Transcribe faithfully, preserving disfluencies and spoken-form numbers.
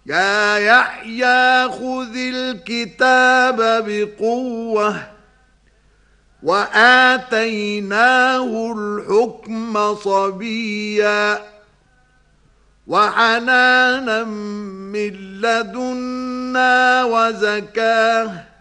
يا يحيى خذ الكتاب بقوة وآتيناه الحكم صبيا وحنانا من لدنا وزكاه